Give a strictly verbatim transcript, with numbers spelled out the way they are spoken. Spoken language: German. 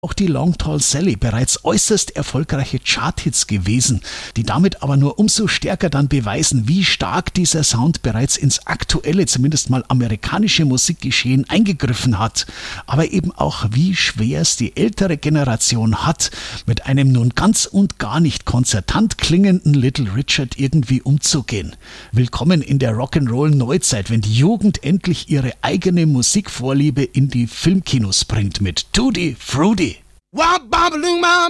auch die Long Tall Sally bereits äußerst erfolgreiche Charthits gewesen, die damit aber nur umso stärker dann beweisen, wie stark dieser Sound bereits ins aktuelle, zumindest mal amerikanische Musikgeschehen eingegriffen hat, aber eben auch, wie schwer es die ältere Generation hat, mit einem nun ganz und gar nicht konzertant klingenden Little Richard irgendwie umzugehen. Willkommen in der Rock'n'Roll-Neuzeit, wenn die Jugend endlich ihre eigene Musikvorliebe in die Filmkinos bringt mit Tutti Frutti. Wop, bop, loom, bop.